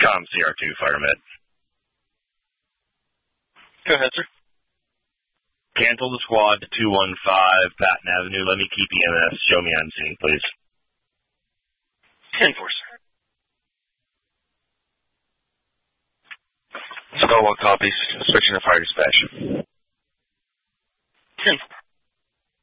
CR2, Firemet. Go ahead, sir. Cancel the squad to 215 Patton Avenue. Let me keep EMS. Show me on scene, please. 10-4, sir. Squad 1 copies. Switching to fire dispatch. 10-4.